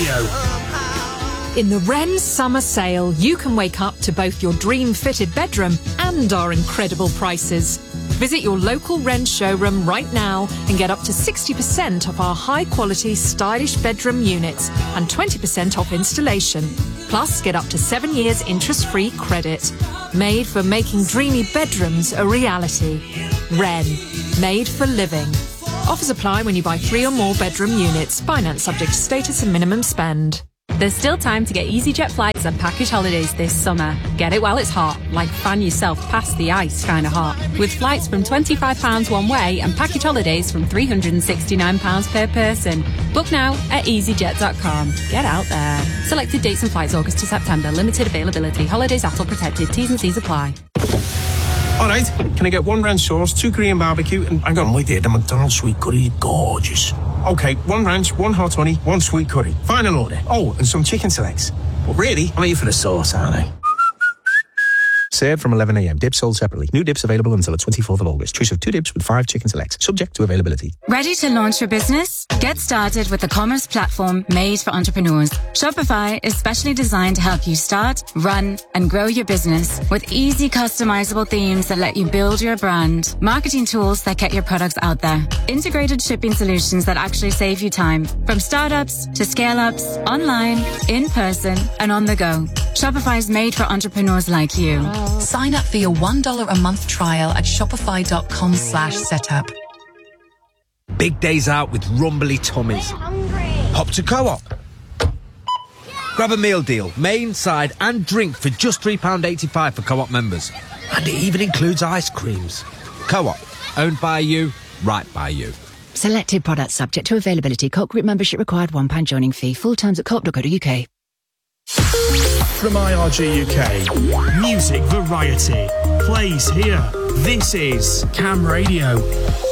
Radio. In the Wren Summer Sale, you can wake up to both your dream-fitted bedroom and our incredible prices. Visit your local Wren showroom right now and get up to 60% off our high-quality, stylish bedroom units and 20% off installation. Plus, get up to 7 years interest-free credit. Made for making dreamy bedrooms a reality. Wren. Made for living. Offers apply when you buy 3 or more bedroom units. Finance subject to status and minimum spend. There's still time to get EasyJet flights and package holidays this summer. Get it while it's hot, like fan yourself past the ice kind of hot. With flights from £25 one way and package holidays from £369 per person. Book now at easyjet.com. Get out there. Selected dates and flights August to September. Limited availability. Holidays ATOL protected. T's and C's apply. All right, can I get 1 ranch sauce, 2 Korean barbecue, and hang on, wait there, the McDonald's sweet curry, gorgeous. Okay, 1 ranch, 1 hot honey, 1 sweet curry. Final order. Oh, and some chicken selects. But really, I'm here for the sauce, aren't I? Served from 11 a.m. Dips sold separately. New dips available until the 24th of August. Choice of 2 dips with 5 chicken selects. Subject to availability. Ready to launch your business? Get started with the commerce platform made for entrepreneurs. Shopify is specially designed to help you start, run, and grow your business with easy customizable themes that let you build your brand, marketing tools that get your products out there, integrated shipping solutions that actually save you time, from startups to scale-ups, online, in person, and on the go. Shopify is made for entrepreneurs like you. Sign up for your $1 a month trial at shopify.com/setup. Big days out with rumbly tummies. Hop to Co-op. Grab a meal deal, main, side and drink for just £3.85 for Co-op members. And it even includes ice creams. Co-op, owned by you, right by you. Selected products subject to availability. Co-op group membership required. £1 joining fee. Full terms at co-op.co.uk. From IRG UK, music variety plays here. This is Cam Radio.